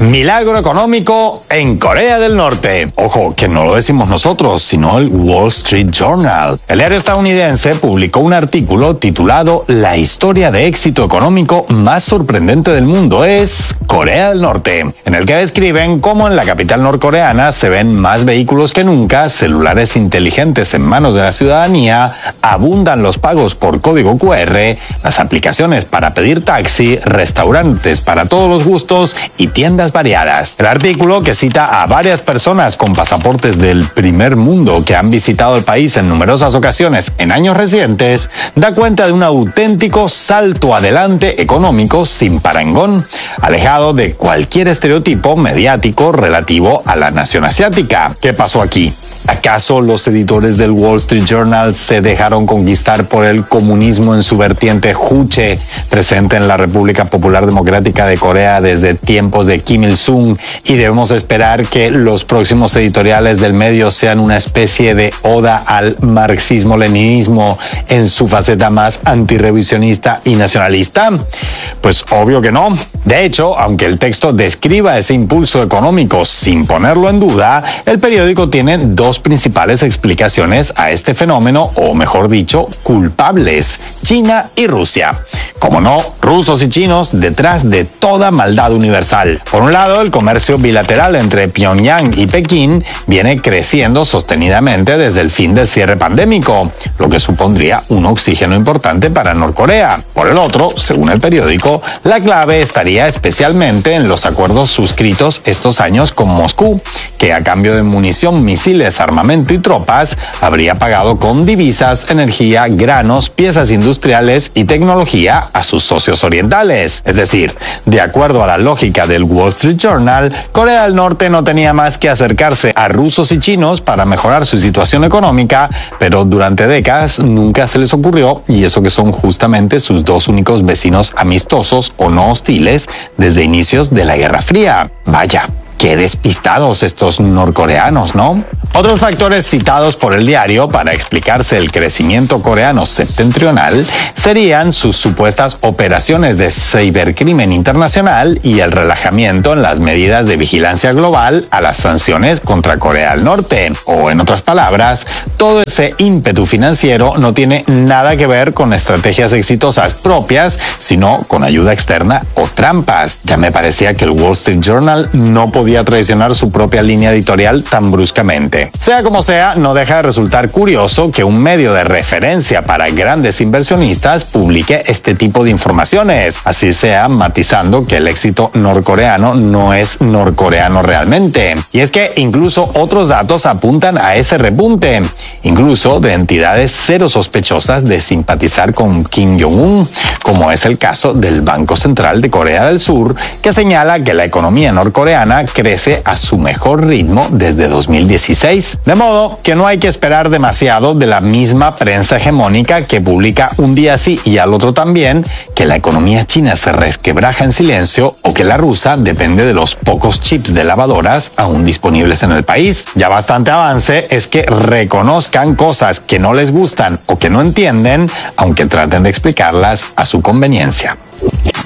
Milagro económico en Corea del Norte. Ojo, que no lo decimos nosotros, sino el Wall Street Journal. El diario estadounidense publicó un artículo titulado "La historia de éxito económico más sorprendente del mundo es Corea del Norte", en el que describen cómo en la capital norcoreana se ven más vehículos que nunca, celulares inteligentes en manos de la ciudadanía, abundan los pagos por código QR, las aplicaciones para pedir taxi, restaurantes para todos los gustos y tiendas variadas. El artículo, que cita a varias personas con pasaportes del primer mundo que han visitado el país en numerosas ocasiones en años recientes, da cuenta de un auténtico salto adelante económico sin parangón, alejado de cualquier estereotipo mediático relativo a la nación asiática. ¿Qué pasó aquí? ¿Acaso los editores del Wall Street Journal se dejaron conquistar por el comunismo en su vertiente juche, presente en la República Popular Democrática de Corea desde tiempos de Kim Il-sung, y debemos esperar que los próximos editoriales del medio sean una especie de oda al marxismo-leninismo en su faceta más antirrevisionista y nacionalista? Pues obvio que no. De hecho, aunque el texto describa ese impulso económico sin ponerlo en duda, el periódico tiene dos principales explicaciones a este fenómeno, o mejor dicho, culpables: China y Rusia. Como no, rusos y chinos detrás de toda maldad universal. Por un lado, el comercio bilateral entre Pyongyang y Pekín viene creciendo sostenidamente desde el fin del cierre pandémico, lo que supondría un oxígeno importante para Norcorea. Por el otro, según el periódico, la clave estaría especialmente en los acuerdos suscritos estos años con Moscú, que a cambio de munición, misiles, armamento y tropas, habría pagado con divisas, energía, granos, piezas industriales y tecnología a sus socios orientales. Es decir, de acuerdo a la lógica del Wall Street Journal, Corea del Norte no tenía más que acercarse a rusos y chinos para mejorar su situación económica, pero durante décadas nunca se les ocurrió, y eso que son justamente sus dos únicos vecinos amistosos o no hostiles desde inicios de la Guerra Fría. Vaya, qué despistados estos norcoreanos, ¿no? Otros factores citados por el diario para explicarse el crecimiento coreano septentrional serían sus supuestas operaciones de cibercrimen internacional y el relajamiento en las medidas de vigilancia global a las sanciones contra Corea del Norte. O, en otras palabras, todo ese ímpetu financiero no tiene nada que ver con estrategias exitosas propias, sino con ayuda externa o trampas. Ya me parecía que el Wall Street Journal no podía traicionar su propia línea editorial tan bruscamente. Sea como sea, no deja de resultar curioso que un medio de referencia para grandes inversionistas publique este tipo de informaciones, así sea matizando que el éxito norcoreano no es norcoreano realmente. Y es que incluso otros datos apuntan a ese repunte, incluso de entidades cero sospechosas de simpatizar con Kim Jong-un, como es el caso del Banco Central de Corea del Sur, que señala que la economía norcoreana crece a su mejor ritmo desde 2016. De modo que no hay que esperar demasiado de la misma prensa hegemónica que publica un día sí y al otro también que la economía china se resquebraja en silencio, o que la rusa depende de los pocos chips de lavadoras aún disponibles en el país. Ya bastante avance es que reconozcan cosas que no les gustan o que no entienden, aunque traten de explicarlas a su conveniencia.